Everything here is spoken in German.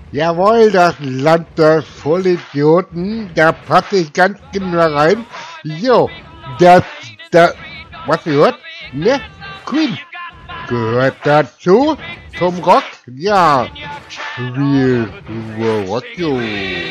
Jawohl, das Land der Vollidioten, da passe ich ganz genau rein. Jo, das, was gehört? Ne? Queen gehört dazu, zum Rock, ja. Wir Rock, jo.